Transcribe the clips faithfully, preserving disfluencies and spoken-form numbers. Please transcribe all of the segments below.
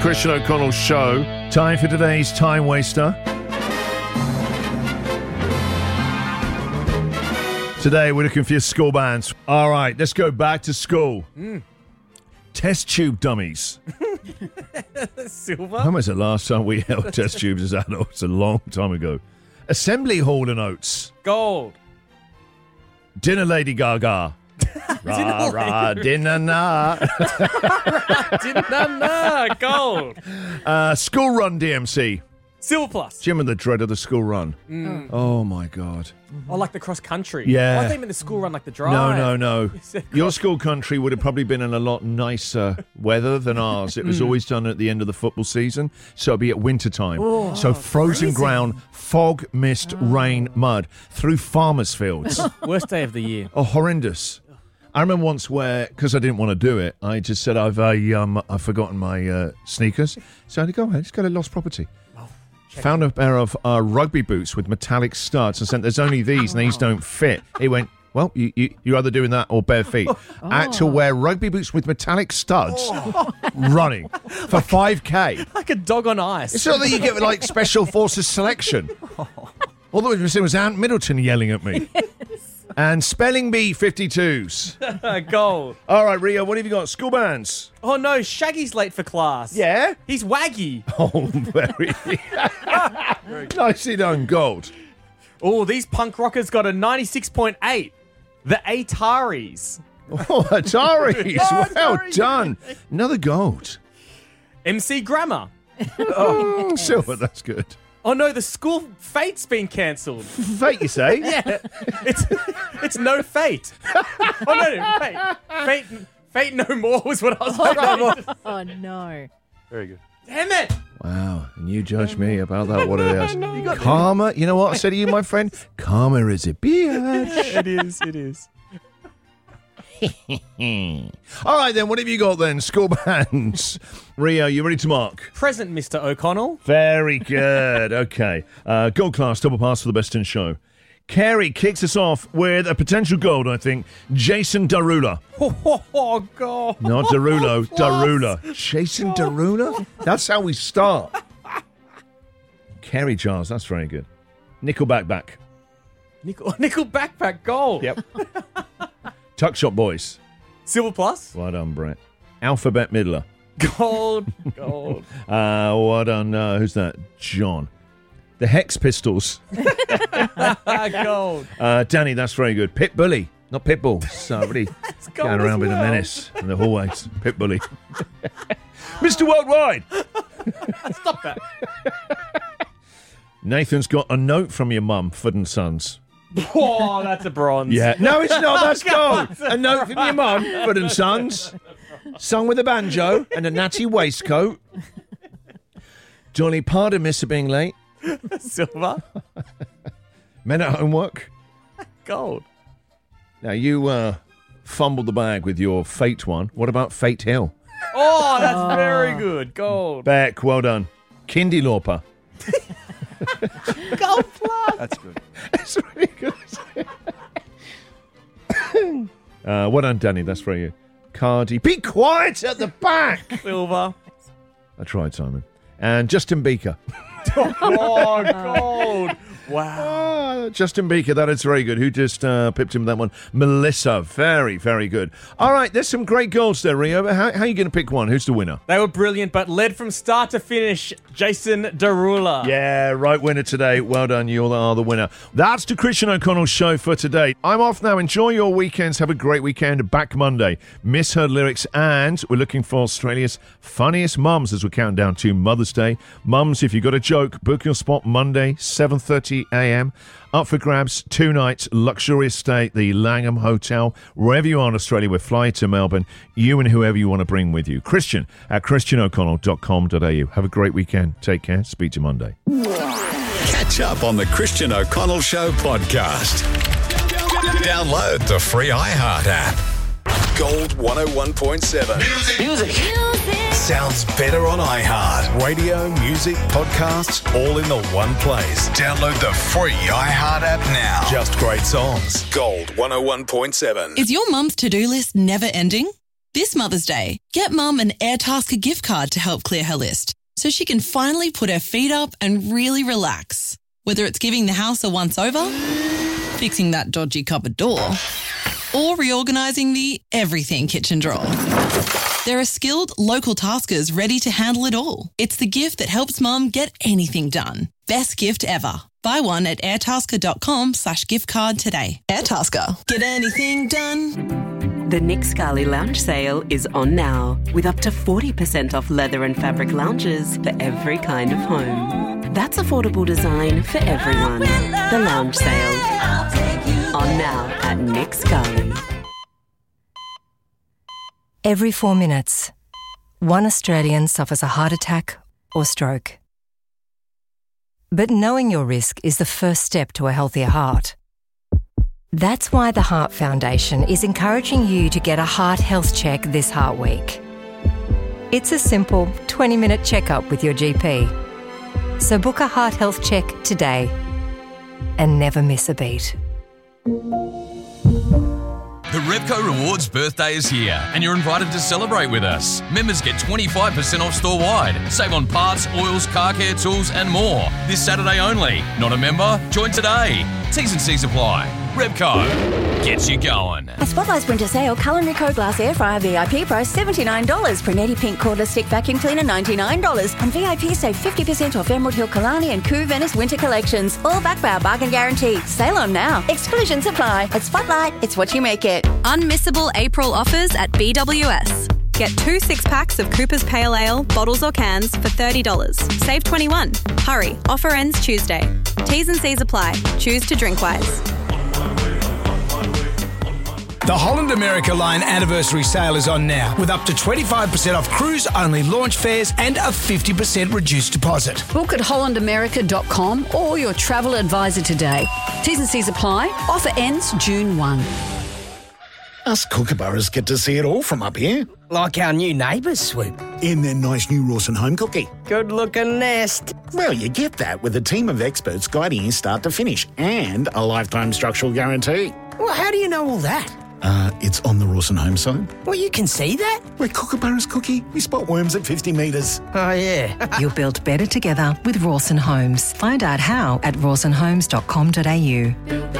Christian O'Connell Show. Time for today's Time Waster. Today we're looking for your school bands. All right, let's go back to school. Mm. Test tube dummies. Silver? When was the last time we held test tubes as adults? A long time ago. Assembly Hall and Oats. Gold. Dinner Lady Gaga. Rah, rah, dinner na. Dinner na. Gold. Uh, school Run D M C. Silver plus. Jim and the dread of the school run. Mm. Oh, my God. Oh, like the cross country. Yeah. Oh, I think in the school run, like the drive. No, no, no. Your school country would have probably been in a lot nicer weather than ours. It was always done at the end of the football season, so it'd be at winter time. Oh, so frozen freezing. ground, fog, mist, oh. rain, mud, through farmers' fields. Worst day of the year. Oh, horrendous. I remember once where, because I didn't want to do it, I just said, I've uh, um, I've forgotten my uh, sneakers. So I had to go ahead, just go to lost property. Found a pair of uh, rugby boots with metallic studs and said, there's only these and these don't fit. He went, well, you, you, you're either doing that or bare feet. Oh. I had to wear rugby boots with metallic studs oh. running for like, five K. Like a dog on ice. It's not that you get like Special Forces selection. All that was was Ant Middleton yelling at me. Yes. And spelling bee fifty-twos. Gold. All right, Rio, what have you got? School bands. Oh, no, Shaggy's late for class. Yeah? He's waggy. Oh, very. very nicely done, Gold. Oh, these punk rockers got a ninety-six point eight. The Ataris. Oh, Ataris. oh, well Ataris. done. Another Gold. M C Grammar. Oh, yes. Silver, that's good. Oh, no, the school fate's been cancelled. Fate, you say? Yeah. It's it's no fate. Oh, no, no, fate. Fate, fate no more was what I was trying to Oh, no. Very good. Damn it. Wow, and you judge me about that, what it is. No, you Karma, you know what I said to you, my friend? Karma is a bitch. It is, it is. All right, then, what have you got then? School bands. Rio, you ready to mark? Present, Mister O'Connell. Very good. Okay. Uh, gold class, double pass for the best in show. Carrie kicks us off with a potential gold, I think. Jason Derulo. Oh, oh, oh God. Not Derulo, Derulo. Jason Derulo? That's how we start. Carrie Charles, that's very good. Nickelback back. Nickel, nickel backpack gold. Yep. Tuckshot Boys. Silver plus. Well done, Brett. Alphabet Midler. Gold. Gold. uh, well done. Uh, who's that? John. The Hex Pistols. Gold. Uh, Danny, that's very good. Pit Bully. Not Pitbull. Somebody going around with well. a menace in the hallways. Pit Bully. Mister Worldwide. Stop that. Nathan's got a note from your mum, Fudd and Sons. Oh, that's a bronze. Yeah. No, it's not. That's gold. A note from your mum, Fudd and Sons. Sung with a banjo and a natty waistcoat. Johnny, pardon miss for being late. Silver. Men at homework. Gold. Now, you uh, fumbled the bag with your Fate one. What about Fate Hill? Oh, that's oh. very good. Gold. Beck, well done. Kindy Lauper. Gold plus. That's good. That's really good. uh, well done, Danny. That's very good. Cardi. Be quiet at the back. Silver. I tried, Simon. And Justin Beaker. Oh, gold. Wow. Oh, Justin Beaker, that is very good. Who just uh, pipped him that one? Melissa, very, very good. All right, there's some great goals there, Rio. How, how are you going to pick one? Who's the winner? They were brilliant, but led from start to finish, Jason Derulo. Yeah, right winner today. Well done, you all are the winner. That's the Christian O'Connell Show for today. I'm off now. Enjoy your weekends. Have a great weekend. Back Monday. Misheard lyrics, and we're looking for Australia's funniest mums as we count down to Mother's Day. Mums, if you've got a joke, book your spot Monday, seven thirty a.m. Up for grabs, two nights, luxurious stay, the Langham Hotel. Wherever you are in Australia, we're flying to Melbourne. You and whoever you want to bring with you. Christian at christian o'connell dot com dot a u. Have a great weekend. Take care. Speak to you Monday. Catch up on the Christian O'Connell Show podcast. Download the free iHeart app. Gold one oh one point seven. Music. Music. Sounds better on iHeart. Radio, music, podcasts, all in the one place. Download the free iHeart app now. Just great songs. Gold one oh one point seven. Is your mum's to-do list never ending? This Mother's Day, get Mum an Airtasker gift card to help clear her list so she can finally put her feet up and really relax. Whether it's giving the house a once-over, fixing that dodgy cupboard door, or reorganising the everything kitchen drawer. There are skilled local taskers ready to handle it all. It's the gift that helps Mum get anything done. Best gift ever. Buy one at airtasker.com slash gift card today. Airtasker. Get anything done. The Nick Scali Lounge Sale is on now, with up to forty percent off leather and fabric lounges for every kind of home. That's affordable design for everyone. The Lounge Sale. On now at Nick Scali. Every four minutes, one Australian suffers a heart attack or stroke. But knowing your risk is the first step to a healthier heart. That's why the Heart Foundation is encouraging you to get a heart health check this Heart Week. It's a simple twenty-minute checkup with your G P. So book a heart health check today and never miss a beat. The Repco Rewards birthday is here and you're invited to celebrate with us. Members get twenty-five percent off store-wide. Save on parts, oils, car care tools and more. This Saturday only. Not a member? Join today. T's and C's apply. Repco gets you going. A Spotlight Winter Sale Culinary Code Glass Air Fryer V I P price seventy-nine dollars. Brunetti Pink Cordless Stick Vacuum Cleaner ninety-nine dollars. On V I P save fifty percent off Emerald Hill Kalani and Coup Venice Winter Collections. All backed by our bargain guarantee. Sale on now. Exclusions apply. At Spotlight, it's what you make it. Unmissable April offers at B W S. Get two six-packs of Cooper's Pale Ale, bottles or cans, for thirty dollars. Save twenty-one dollars. Hurry, offer ends Tuesday. T's and C's apply. Choose to drink wise. The Holland America Line anniversary sale is on now, with up to twenty-five percent off cruise-only launch fares and a fifty percent reduced deposit. Book at holland america dot com or your travel advisor today. T's and C's apply. Offer ends June first. Us kookaburras get to see it all from up here. Like our new neighbours, Swoop. In their nice new Rawson home cookie. Good-looking nest. Well, you get that with a team of experts guiding you start to finish and a lifetime structural guarantee. Well, how do you know all that? Uh, it's on the Rawson home side. Well, you can see that? We're kookaburras, Cookie. We spot worms at fifty metres. Oh, yeah. You'll build better together with Rawson Homes. Find out how at rawson homes dot com dot a u.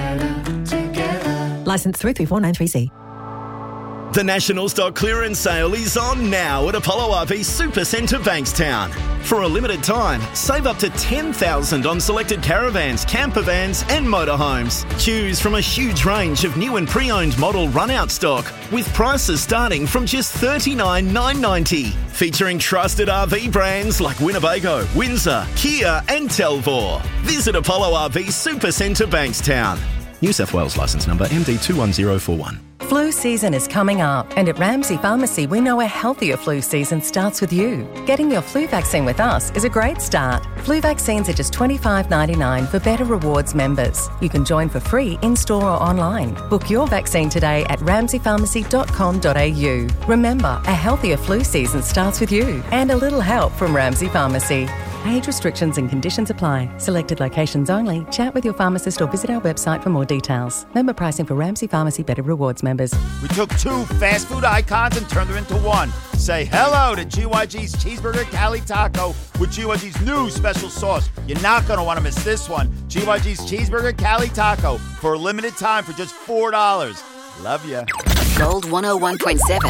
Licence three three four nine three C. The National Stock Clearance Sale is on now at Apollo R V Supercentre Bankstown. For a limited time, save up to ten thousand dollars on selected caravans, camper vans and motorhomes. Choose from a huge range of new and pre-owned model run-out stock with prices starting from just thirty-nine thousand nine hundred ninety dollars. Featuring trusted R V brands like Winnebago, Windsor, Kia and Telvor. Visit Apollo R V Supercentre Bankstown. New South Wales licence number M D two one zero four one. Flu season is coming up, and at Ramsay Pharmacy, we know a healthier flu season starts with you. Getting your flu vaccine with us is a great start. Flu vaccines are just twenty-five dollars ninety-nine for Better Rewards members. You can join for free in-store or online. Book your vaccine today at ramsay pharmacy dot com dot a u. Remember, a healthier flu season starts with you, and a little help from Ramsay Pharmacy. Age restrictions and conditions apply. Selected locations only. Chat with your pharmacist or visit our website for more details. Member pricing for Ramsay Pharmacy Better Rewards members. We took two fast food icons and turned them into one. Say hello to G Y G's Cheeseburger Cali Taco with G Y G's new special sauce. You're not going to want to miss this one. G Y G's Cheeseburger Cali Taco for a limited time for just four dollars. Love ya. Gold one oh one point seven.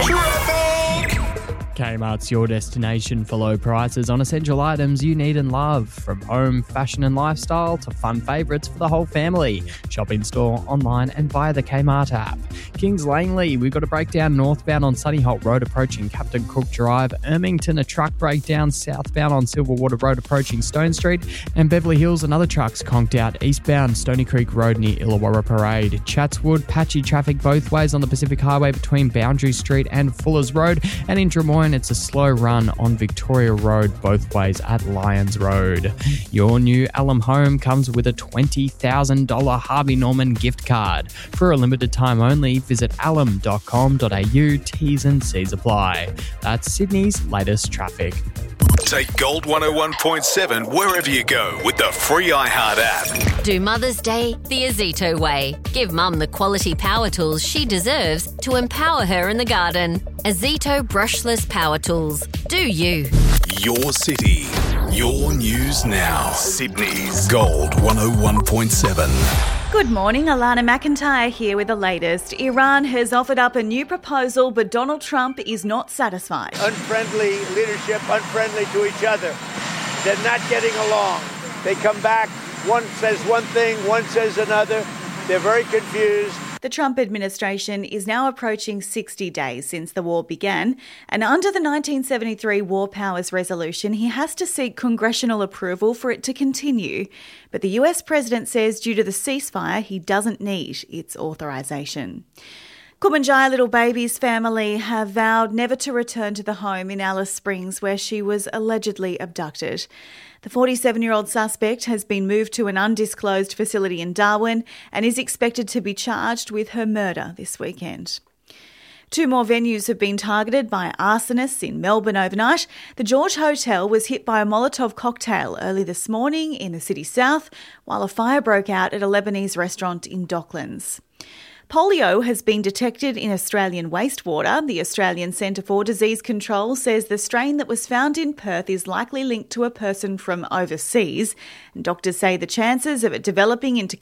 Kmart's your destination for low prices on essential items you need and love. From home, fashion and lifestyle to fun favourites for the whole family. Shop in store, online and via the Kmart app. Kings Langley, we've got a breakdown northbound on Sunny Holt Road approaching Captain Cook Drive. Ermington, a truck breakdown southbound on Silverwater Road approaching Stone Street. And Beverly Hills, another truck's conked out eastbound Stony Creek Road near Illawarra Parade. Chatswood, patchy traffic both ways on the Pacific Highway between Boundary Street and Fuller's Road. And in Drummoyne, it's a slow run on Victoria Road both ways at Lyons Road. Your new Alum home comes with a twenty thousand dollars Harvey Norman gift card. For a limited time only, visit alum dot com dot a u. T's and C's apply. That's Sydney's latest traffic. Take Gold one oh one point seven wherever you go with the free iHeart app. Do Mother's Day the Azito way. Give Mum the quality power tools she deserves to empower her in the garden. Azito brushless power tools. Do you? Your city, your news now. Sydney's Gold one oh one point seven. Good morning, Alana McIntyre here with the latest. Iran has offered up a new proposal, but Donald Trump is not satisfied. Unfriendly leadership, unfriendly to each other. They're not getting along. They come back, one says one thing, one says another. They're very confused. The Trump administration is now approaching sixty days since the war began, and under the nineteen seventy-three War Powers Resolution, he has to seek congressional approval for it to continue. But the U S president says due to the ceasefire, he doesn't need its authorization. Kumanjaya Little Baby's family have vowed never to return to the home in Alice Springs where she was allegedly abducted. The forty-seven-year-old suspect has been moved to an undisclosed facility in Darwin and is expected to be charged with her murder this weekend. Two more venues have been targeted by arsonists in Melbourne overnight. The George Hotel was hit by a Molotov cocktail early this morning in the city south, while a fire broke out at a Lebanese restaurant in Docklands. Polio has been detected in Australian wastewater. The Australian Centre for Disease Control says the strain that was found in Perth is likely linked to a person from overseas. And doctors say the chances of it developing into